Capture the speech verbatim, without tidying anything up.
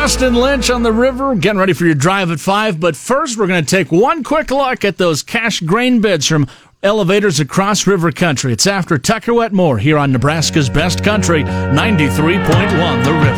Austin Lynch on the river, getting ready for your drive at five. But first, we're going to take one quick look at those cash grain bids from elevators across river country. It's after Tucker Wetmore here on Nebraska's Best Country, ninety-three point one The River.